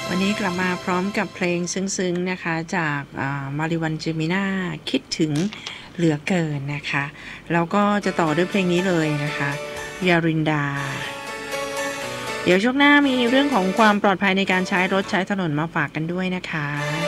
วันนี้กลับมาพร้อมกับเพลงซึ้งๆนะคะจากมาริวันเจมิน่าคิดถึงเหลือเกินนะคะแล้วก็จะต่อด้วยเพลงนี้เลยนะคะยารินดาเดี๋ยวช่วงหน้ามีเรื่องของความปลอดภัยในการใช้รถใช้ถนนมาฝากกันด้วยนะคะ